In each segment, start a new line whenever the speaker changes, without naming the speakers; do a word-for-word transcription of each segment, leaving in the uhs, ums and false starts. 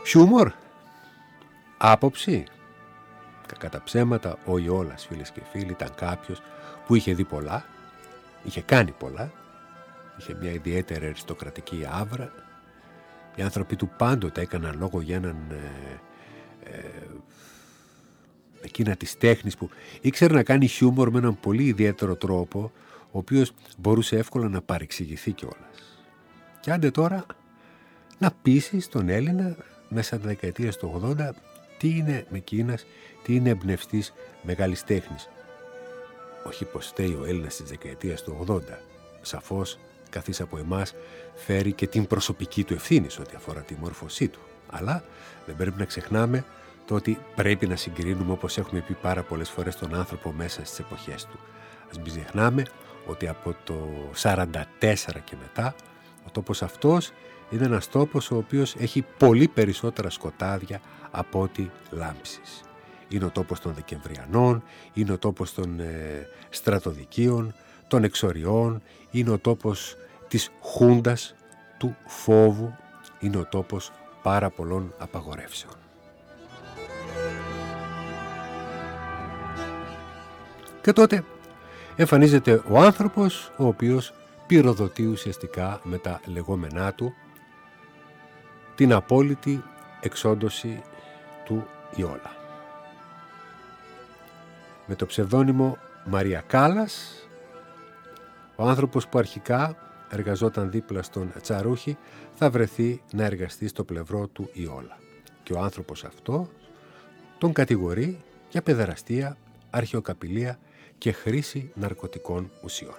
Χιούμορ, άποψη. Κατά ψέματα, ο Ιόλας, φίλες και φίλοι, ήταν κάποιος που είχε δει πολλά, είχε κάνει πολλά, είχε μια ιδιαίτερη αριστοκρατική άβρα. Οι άνθρωποι του πάντοτε έκαναν λόγο για έναν ε, ε, εκείνα της τέχνης που ήξερε να κάνει χιούμορ με έναν πολύ ιδιαίτερο τρόπο, ο οποίος μπορούσε εύκολα να παρεξηγηθεί κιόλας. Και άντε τώρα να πείσεις τον Έλληνα μέσα τα δεκαετία του ογδόντα τι είναι μεκείνας, τι είναι εμπνευστής μεγάλης τέχνης. Όχι πως φταίει ο Έλληνας της δεκαετίας του ογδόντα. Σαφώς καθής από εμάς φέρει και την προσωπική του ευθύνη σε ό,τι αφορά τη μόρφωσή του. Αλλά δεν πρέπει να ξεχνάμε το ότι πρέπει να συγκρίνουμε, όπως έχουμε πει πάρα πολλές φορές, τον άνθρωπο μέσα στις εποχές του. Ας μην ξεχνάμε ότι από το σαράντα τέσσερα και μετά ο τόπος αυτός είναι ένας τόπος ο οποίος έχει πολύ περισσότερα σκοτάδια από ό,τι λάμψεις. Είναι ο τόπος των Δεκεμβριανών, είναι ο τόπος των ε, στρατοδικείων, των εξοριών, είναι ο τόπος της χούντας, του φόβου, είναι ο τόπος πάρα πολλών απαγορεύσεων. Και τότε εμφανίζεται ο άνθρωπος ο οποίος πυροδοτεί ουσιαστικά με τα λεγόμενά του την απόλυτη εξόντωση του Ιόλα. Με το ψευδόνυμο Μαρία Κάλλας, ο άνθρωπος που αρχικά εργαζόταν δίπλα στον Τσαρούχη θα βρεθεί να εργαστεί στο πλευρό του Ιόλα. Και ο άνθρωπος αυτό τον κατηγορεί για παιδεραστία, αρχαιοκαπηλεία και χρήση ναρκωτικών ουσιών.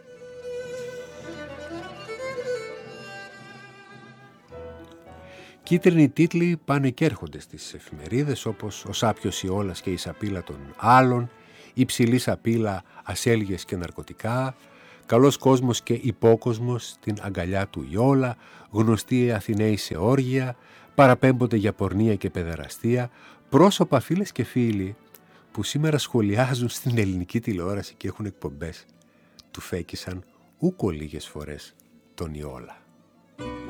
Κίτρινοι τίτλοι πάνε και έρχονται στις εφημερίδες, όπως «Ο Σάπιος Ιόλας και η σαπίλα των άλλων», «Υψηλή σαπίλα, ασέλγες και ναρκωτικά», «Καλός κόσμος και υπόκοσμος στην αγκαλιά του Ιόλα», «Γνωστοί Αθηναίοι σε όργια», «Παραπέμπονται για πορνεία και παιδεραστία», πρόσωπα, φίλες και φίλοι, που σήμερα σχολιάζουν στην ελληνική τηλεόραση και έχουν εκπομπές, του φέκησαν ούκο λίγες φορές τον Ιόλα.